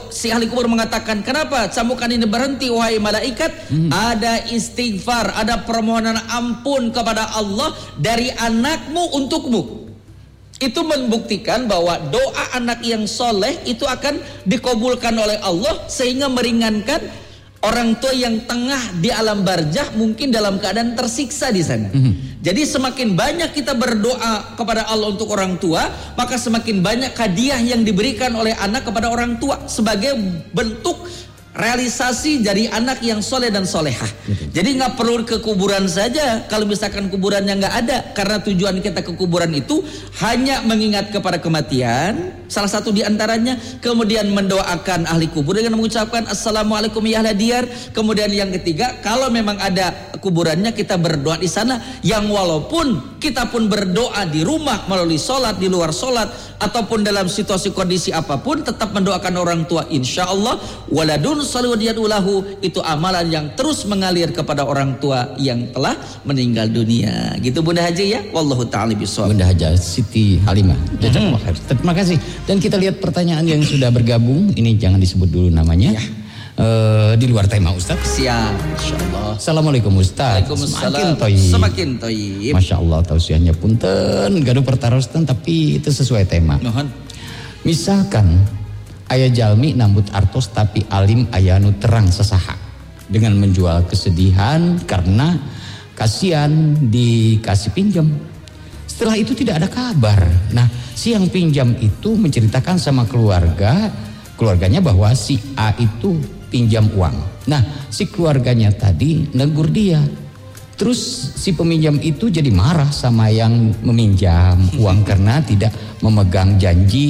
si ahli kubur mengatakan, kenapa cambukan ini berhenti wahai malaikat? Ada istighfar, ada permohonan ampun kepada Allah dari anakmu untukmu. Itu membuktikan bahwa doa anak yang soleh itu akan dikabulkan oleh Allah, sehingga meringankan orang tua yang tengah di alam barzah, mungkin dalam keadaan tersiksa di sana. Jadi semakin banyak kita berdoa kepada Allah untuk orang tua, maka semakin banyak hadiah yang diberikan oleh anak kepada orang tua sebagai bentuk realisasi dari anak yang soleh dan solehah. Jadi nggak perlu ke kuburan saja kalau misalkan kuburannya nggak ada, karena tujuan kita ke kuburan itu hanya mengingat kepada kematian, salah satu diantaranya, kemudian mendoakan ahli kubur dengan mengucapkan assalamualaikum ya ahla diyar. Kemudian yang ketiga, kalau memang ada kuburannya, kita berdoa di sana, yang walaupun kita pun berdoa di rumah melalui sholat, di luar sholat, ataupun dalam situasi kondisi apapun, tetap mendoakan orang tua. Insya Allah waladun saludiyatulahu, itu amalan yang terus mengalir kepada orang tua yang telah meninggal dunia. Gitu Bunda Haji ya. Wallahu ta'ala bishawab. Bunda Haji Siti Halimah. Jazakallah khair. Terima kasih. Dan kita lihat pertanyaan yang sudah bergabung. Ini jangan disebut dulu namanya. Ya. Di luar tema Ustaz. Siap, insyaallah. Assalamualaikum Ustaz. Semakin toyib. Masya Allah, tausiahnya punten gaduh pertarusan, tapi itu sesuai tema. Misalkan aya jalmi nambut artos tapi alim ayanu terang sesaha, dengan menjual kesedihan karena kasihan dikasih pinjam. Setelah itu tidak ada kabar. Nah, si yang pinjam itu menceritakan sama keluarganya bahwa si A itu pinjam uang. Nah, si keluarganya tadi negur dia. Terus si peminjam itu jadi marah sama yang meminjam uang karena tidak memegang janji